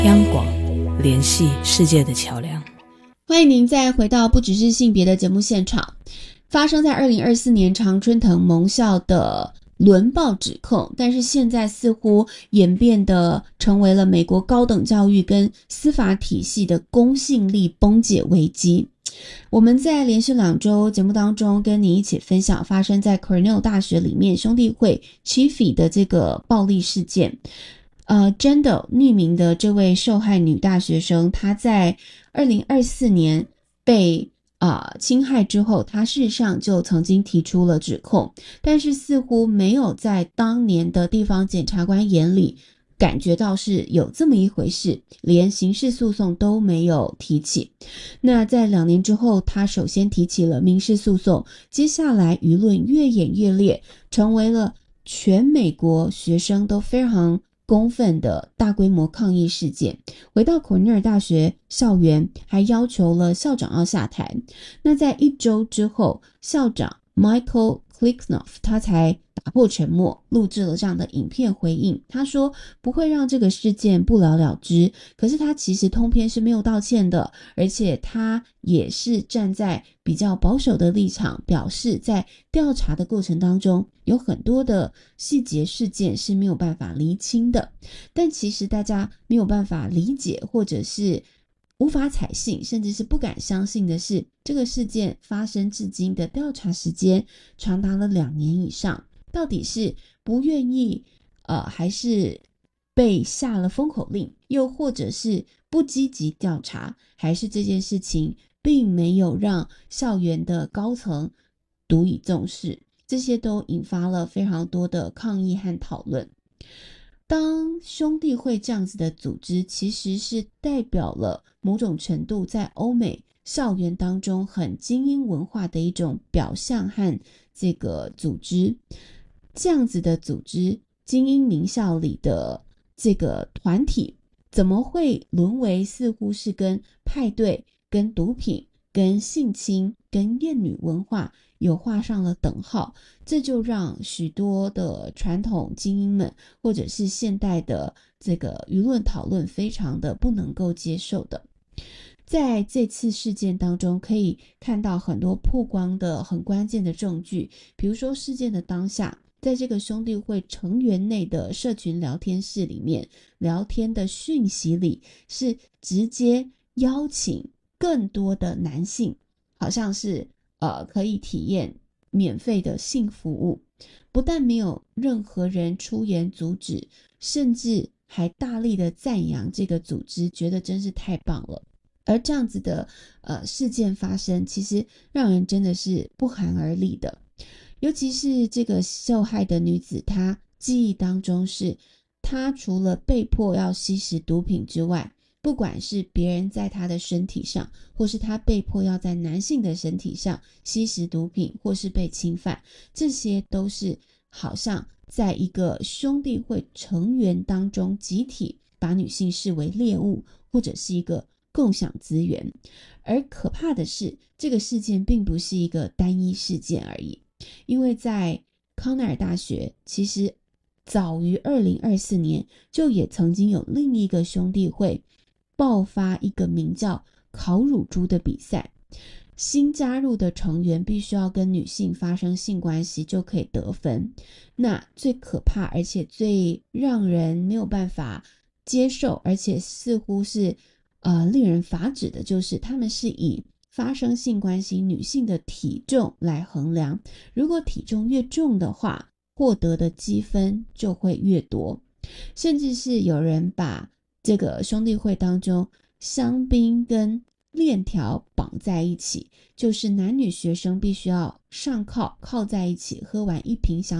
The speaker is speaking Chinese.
央广，联系世界的桥梁。 欢迎您再回到不只是性别的节目现场。发生在2024年常春藤盟校的轮暴指控，但是现在似乎演变的成为了美国高等教育跟司法体系的公信力崩解危机。我们在连续2周节目当中跟你一起分享发生在 Cornell 大学里面兄弟会 Chiefy 的这个暴力事件。Jandel 匿名的这位受害女大学生，她在2024年被侵害之后，她事实上就曾经提出了指控，但是似乎没有在当年的地方检察官眼里感觉到是有这么一回事，连刑事诉讼都没有提起。那在2年之后，他首先提起了民事诉讼，接下来舆论越演越烈，成为了全美国学生都非常公愤的大规模抗议事件。回到口尼尔大学校园，还要求了校长要下台。那在1周之后，校长 Michael Klicknoff 他才打破沉默，录制了这样的影片回应。他说不会让这个事件不了了之，可是他其实通篇是没有道歉的，而且他也是站在比较保守的立场，表示在调查的过程当中有很多的细节事件是没有办法厘清的。但其实大家没有办法理解或者是无法采信，甚至是不敢相信的是，这个事件发生至今的调查时间长达了2年以上，到底是不愿意还是被下了封口令，又或者是不积极调查，还是这件事情并没有让校园的高层读以重视，这些都引发了非常多的抗议和讨论。当兄弟会这样子的组织，其实是代表了某种程度在欧美校园当中很精英文化的一种表象和这个组织。这样子的组织，精英名校里的这个团体，怎么会沦为似乎是跟派对、跟毒品、跟性侵、跟厌女文化有画上了等号？这就让许多的传统精英们或者是现代的这个舆论讨论非常的不能够接受的。在这次事件当中，可以看到很多曝光的很关键的证据，比如说事件的当下，在这个兄弟会成员内的社群聊天室里面，聊天的讯息里是直接邀请更多的男性，好像是可以体验免费的性服务，不但没有任何人出言阻止，甚至还大力的赞扬这个组织，觉得真是太棒了。而这样子的事件发生，其实让人真的是不寒而栗的。尤其是这个受害的女子，她记忆当中是她除了被迫要吸食毒品之外，不管是别人在她的身体上，或是她被迫要在男性的身体上吸食毒品，或是被侵犯，这些都是好像在一个兄弟会成员当中集体把女性视为猎物，或者是一个共享资源。而可怕的是，这个事件并不是一个单一事件而已，因为在康奈尔大学，其实早于2024年就也曾经有另一个兄弟会爆发一个名叫烤乳猪的比赛，新加入的成员必须要跟女性发生性关系就可以得分。那最可怕而且最让人没有办法接受，而且似乎是令人发指的，就是他们是以发生性关系女性的体重来衡量，如果体重越重的话，获得的积分就会越多。甚至是有人把这个兄弟会当中香槟跟链条绑在一起，就是男女学生必须要上靠在一起，喝完一瓶香